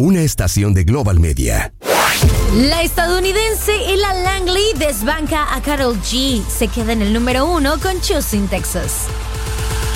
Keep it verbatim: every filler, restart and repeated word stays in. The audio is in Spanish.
una estación de Global Media. La estadounidense Ella Langley desbanca a Karol G. Se queda en el número uno con Choosing Texas.